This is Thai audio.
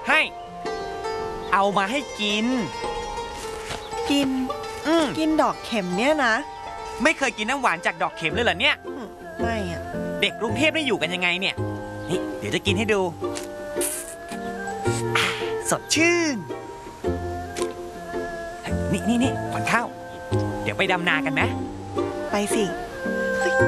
ให้ เอามาให้กินกินกินดอกเข็มเนี่ยนะไม่เคยกินน้ำหวานจากดอกเข็มเลยเหรอเนี่ยไม่อะเด็กกรุงเทพได้อยู่กันยังไงเนี่ยนี่เดี๋ยวจะกินให้ดูสดชื่นนี่ขวัญข้าวเดี๋ยวไปดำนากันไหมไปสิ